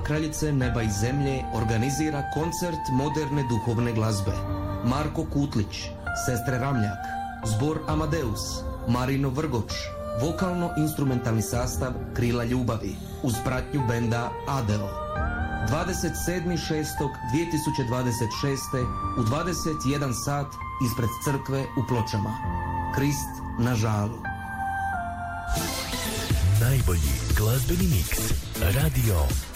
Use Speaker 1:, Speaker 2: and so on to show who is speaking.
Speaker 1: Crkva Kraljice neba i zemlje organizira koncert moderne duhovne glazbe. Marko Kutlić, Sestre Ramljak, Zbor Amadeus, Marino Vrgoč, vokalno-instrumentalni sastav Krila ljubavi, uz pratnju benda Adeo. 27.6.2026. u 21 sat ispred crkve u Pločama. Krist na žalu.
Speaker 2: Najbolji glazbeni miks. Radio